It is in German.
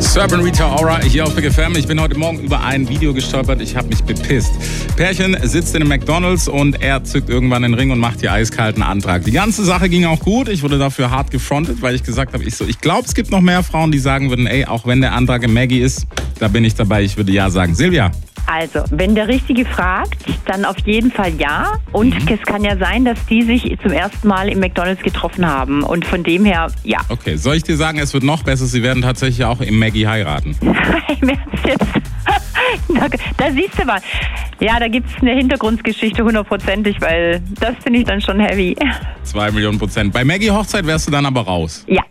Serban Rita Ora hier auf Big FM. Ich bin heute Morgen über ein Video gestolpert. Ich habe mich bepisst. Pärchen sitzt in einem McDonald's und er zückt irgendwann den Ring und macht hier eiskalten Antrag. Die ganze Sache ging auch gut. Ich wurde dafür hart gefrontet, weil ich gesagt habe, ich glaube, es gibt noch mehr Frauen, die sagen würden, ey, auch wenn der Antrag im Maggie ist, da bin ich dabei. Ich würde ja sagen. Silvia? Also, wenn der Richtige fragt, dann auf jeden Fall ja. Und es kann ja sein, dass die sich zum ersten Mal im McDonald's getroffen haben. Und von dem her, ja. Okay, soll ich dir sagen, es wird noch besser. Sie werden tatsächlich auch im Maggie heiraten. Im Ernst jetzt? Da siehst du mal. Ja, da gibt es eine Hintergrundgeschichte 100%, weil das finde ich dann schon heavy. 2 Millionen %. Bei Maggie Hochzeit wärst du dann aber raus. Ja.